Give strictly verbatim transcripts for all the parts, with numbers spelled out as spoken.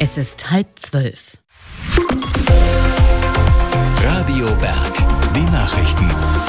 Es ist halb zwölf. Radio Berg, die Nachrichten.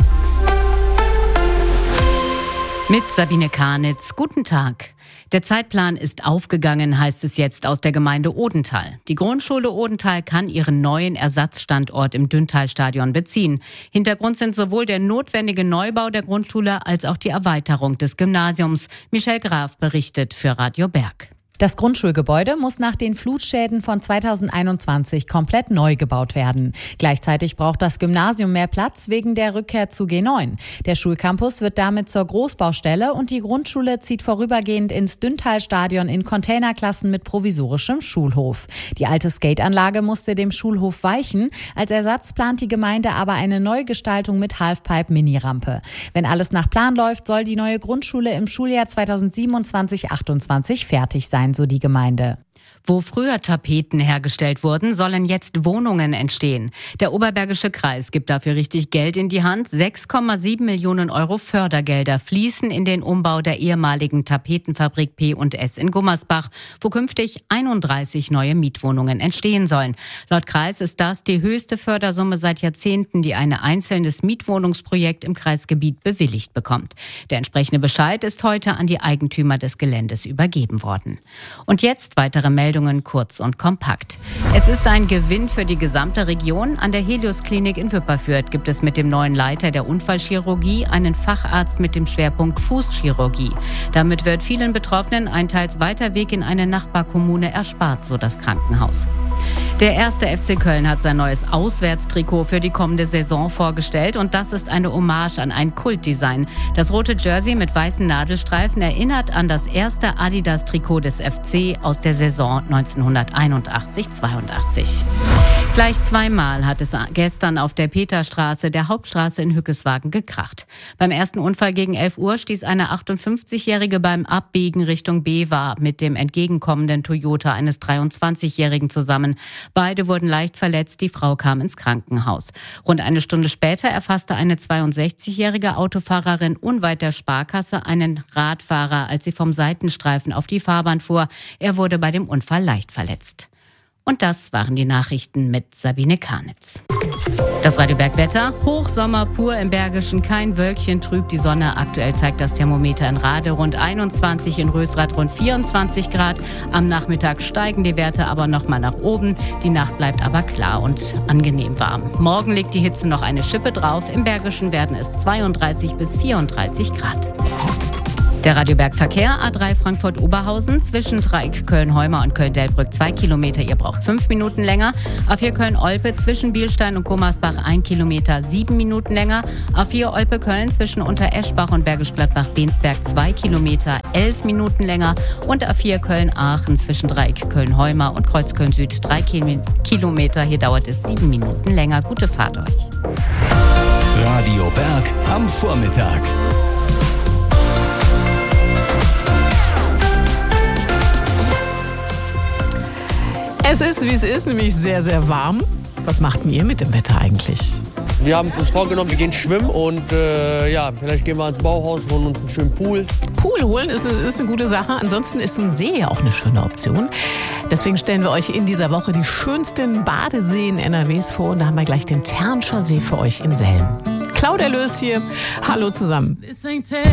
Mit Sabine Karnitz, guten Tag. Der Zeitplan ist aufgegangen, heißt es jetzt aus der Gemeinde Odenthal. Die Grundschule Odenthal kann ihren neuen Ersatzstandort im Dünntalstadion beziehen. Hintergrund sind sowohl der notwendige Neubau der Grundschule als auch die Erweiterung des Gymnasiums. Michelle Graf berichtet für Radio Berg. Das Grundschulgebäude muss nach den Flutschäden von zweitausendeinundzwanzig komplett neu gebaut werden. Gleichzeitig braucht das Gymnasium mehr Platz wegen der Rückkehr zu G neun. Der Schulcampus wird damit zur Großbaustelle und die Grundschule zieht vorübergehend ins Dünntalstadion in Containerklassen mit provisorischem Schulhof. Die alte Skateanlage musste dem Schulhof weichen. Als Ersatz plant die Gemeinde aber eine Neugestaltung mit Halfpipe-Mini-Rampe. Wenn alles nach Plan läuft, soll die neue Grundschule im Schuljahr zweitausendsiebenundzwanzig achtundzwanzig fertig sein, so die Gemeinde. Wo früher Tapeten hergestellt wurden, sollen jetzt Wohnungen entstehen. Der Oberbergische Kreis gibt dafür richtig Geld in die Hand. sechs Komma sieben Millionen Euro Fördergelder fließen in den Umbau der ehemaligen Tapetenfabrik P und S in Gummersbach, wo künftig einunddreißig neue Mietwohnungen entstehen sollen. Laut Kreis ist das die höchste Fördersumme seit Jahrzehnten, die ein einzelnes Mietwohnungsprojekt im Kreisgebiet bewilligt bekommt. Der entsprechende Bescheid ist heute an die Eigentümer des Geländes übergeben worden. Und jetzt weitere Meldungen. Kurz und kompakt. Es ist ein Gewinn für die gesamte Region. An der Helios-Klinik in Wipperfürth gibt es mit dem neuen Leiter der Unfallchirurgie einen Facharzt mit dem Schwerpunkt Fußchirurgie. Damit wird vielen Betroffenen ein teils weiter Weg in eine Nachbarkommune erspart, so das Krankenhaus. Der erste F C Köln hat sein neues Auswärtstrikot für die kommende Saison vorgestellt und das ist eine Hommage an ein Kultdesign. Das rote Jersey mit weißen Nadelstreifen erinnert an das erste Adidas-Trikot des F C aus der Saison neunzehnhunderteinundachtzig zweiundachtzig. Gleich zweimal hat es gestern auf der Peterstraße, der Hauptstraße in Hückeswagen, gekracht. Beim ersten Unfall gegen elf Uhr stieß eine achtundfünfzigjährige beim Abbiegen Richtung Bewa mit dem entgegenkommenden Toyota eines dreiundzwanzigjährigen zusammen. Beide wurden leicht verletzt, die Frau kam ins Krankenhaus. Rund eine Stunde später erfasste eine zweiundsechzigjährige Autofahrerin unweit der Sparkasse einen Radfahrer, als sie vom Seitenstreifen auf die Fahrbahn fuhr. Er wurde bei dem Unfall leicht verletzt. Und das waren die Nachrichten mit Sabine Karnitz. Das Radio Berg Wetter, Hochsommer pur im Bergischen, kein Wölkchen trübt die Sonne. Aktuell zeigt das Thermometer in Rade rund einundzwanzig, in Rösrath rund vierundzwanzig Grad. Am Nachmittag steigen die Werte aber nochmal nach oben. Die Nacht bleibt aber klar und angenehm warm. Morgen legt die Hitze noch eine Schippe drauf. Im Bergischen werden es zweiunddreißig bis vierunddreißig Grad. Der Radio Berg Verkehr, A drei Frankfurt-Oberhausen, zwischen Dreieck Köln-Heumer und Köln-Delbrück zwei Kilometer, ihr braucht fünf Minuten länger. A vier Köln-Olpe, zwischen Bielstein und Gummersbach ein Kilometer, sieben Minuten länger. A vier Olpe-Köln, zwischen Untereschbach und Bergisch Gladbach-Bensberg zwei Kilometer, elf Minuten länger. Und A vier Köln-Aachen, zwischen Dreieck Köln-Heumer und Kreuzköln-Süd drei Kilometer, hier dauert es sieben Minuten länger. Gute Fahrt euch. Radio Berg am Vormittag. Es ist, wie es ist, nämlich sehr, sehr warm. Was macht denn ihr mit dem Wetter eigentlich? Wir haben uns vorgenommen, wir gehen schwimmen und äh, ja, vielleicht gehen wir ins Bauhaus, holen uns einen schönen Pool. Pool holen ist eine, ist eine gute Sache. Ansonsten ist so ein See ja auch eine schöne Option. Deswegen stellen wir euch in dieser Woche die schönsten Badeseen N R Ws vor. Und da haben wir gleich den Ternscher See für euch in Selm. Claudia Löß hier. Hallo zusammen.